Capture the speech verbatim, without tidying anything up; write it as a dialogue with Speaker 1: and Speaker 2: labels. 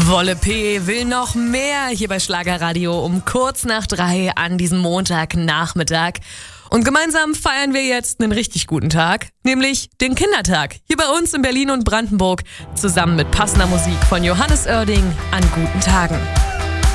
Speaker 1: Wolle P. will noch mehr hier bei Schlagerradio um kurz nach drei an diesem Montagnachmittag. Und gemeinsam feiern wir jetzt einen richtig guten Tag, nämlich den Kindertag. Hier bei uns in Berlin und Brandenburg, zusammen mit passender Musik von Johannes Oerding an guten Tagen.